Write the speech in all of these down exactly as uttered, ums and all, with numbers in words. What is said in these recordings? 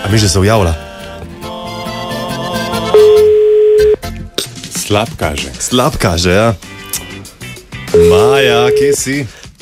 A mi že se ujavlja? Slab kaže. Slab kaže, ja. Maja, kje si?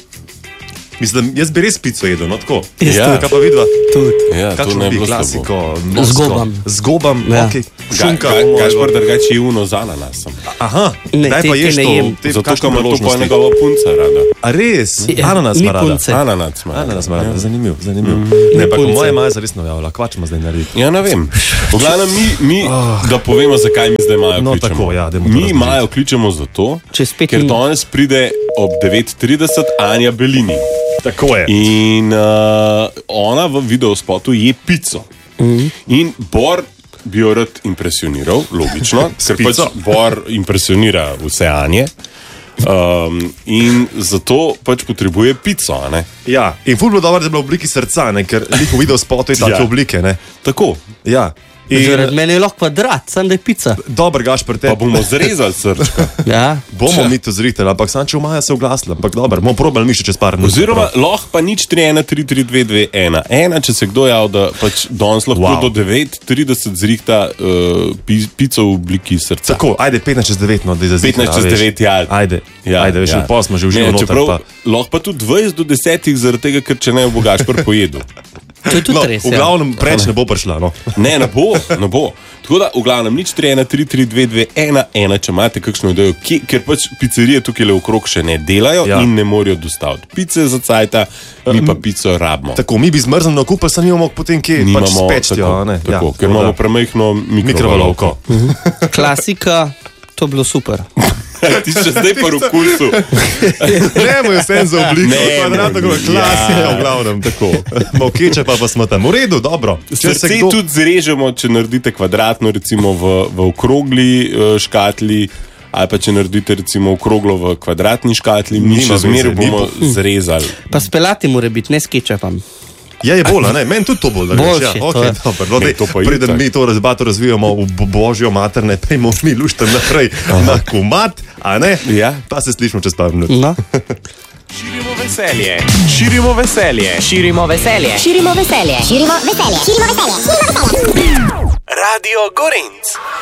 Mislim, jaz bi res pico jedel, no tako. Ja. Kaj pa vidva? Tudi. Ja, to Kakšno ne bi bilo klasiko? Z gobam. Z gobam, Ja. ok. Ga, Šunka. ga, bomo- Gašpor drugače je uno z ananasom. Aha, Ne, daj te- pa te ješ ne to. jem. te Zato, kakšne ker ima to pa priložnosti? njegova punca rada. A res? Ja, Ananas ni ima rada. punce. Ananas ima. Ananas ima rada, zanimiv, zanimiv. Mm. Ne, pa ko punce. moja Maja zares navjavila, kvačemo zdaj narediti. Ja, ne vem. V glavnem, mi, mi da povemo, zakaj mi zdaj Majo No, kličemo. tako, ja, dajmo to mi razložiti. Majo kličemo zato, Čez pet ker minut. danes pride ob devet trideset Anja Belini. Tako je. In uh, ona v videospotu je pico. Mm. In Bor bi jo rad impresioniral, logično, ker pač pico. Bor impresionira vse Anje. Um, in zato pač potrebuje pico. a Ne? Ja, in ful bilo dobro, da je bila v obliki srca, ne? Ker njihov video spot je take Ja. ja. oblike, ne? Tako, Ja. Zaradi In mene je lahko kvadrat, sam da je pica. dober Gašper, te pa bomo zrezali srčka. Ja. bomo Če. mi to zrihtali, ampak sam če v Maja se oglasila, ampak dobro, bomo probali mi še čez par minut. Oziroma, lahko pa nič tri ena tri tri dve dve ena. Ena, če se kdo jav, da pač danes lahko Wow. wow. do devet trideset zrihta uh, pi, pico v obliki srca. Tako, ajde, petnajst čez devet, no, da je za zihta, petnajst čez a veš. devet, ja. Ajde, Ja, ajde, veš, ja. ja. smo že Ne, uživali noter. čeprav Pa. lahko pa tudi dvajset do deset, zaradi tega, ker če ne bo Gašper pojedel. To je tudi No, res. v Ja. glavnem preč ne bo prišla, no. Ne, ne bo, ne bo. Tako da, v glavnem, nič tri ena tri tri dve dve ena ena, če imate kakšno idejo, kje, ker pač pizzerije tukaj le okrog še ne delajo Ja. ja. in ne morejo dostaviti pice za cajta, mi pa pico rabimo. Tako, mi bi zmrznili na kup, pa se nimamo potem kje pač speči, tako, a ne. tako, Ja, ker imamo premajhno mikrovalovko. mikrovalovko. Klasika, to je bilo super. Ti še zdaj pa v kursu. Ne, moj sen za obliko, Ne, kvadrat, tako, moj, klasika, ja. v glavnem, tako. Malo keče pa pa smo tam, v redu, dobro. Če se Srce kdo... tudi zrežemo, če naredite kvadratno, recimo v, v okrogli uh, škatli, ali pa če naredite recimo okroglo v kvadratni škatli, mi Nima še zmeraj veze, ni bomo zrezali. Pa spelati mora biti, ne skečapam. Ja, je bolj, a ne? Meni tudi to bolj, da Boljše, ja, to okay, je. dobro, no, Ne, dej, to pa preden itak. mi to razbato razvijamo v bo- božjo mater, ne pejmo mi luštem naprej na kumat, a ne? Ja. Pa se slišimo čez par minut. No. Širimo veselje, širimo veselje, širimo veselje. Širimo veselje. Širimo veselje. Širimo veselje. Širimo veselje. Radio Gorenc.